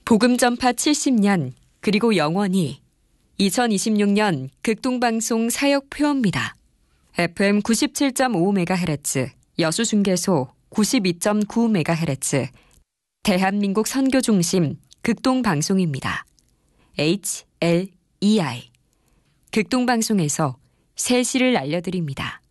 복음 전파 70년 그리고 영원히 2026년 극동방송 사역 표어입니다. FM 97.5MHz, 여수중계소 92.9MHz, 대한민국 선교중심 극동방송입니다. HLEI 극동방송에서 새 시를 알려드립니다.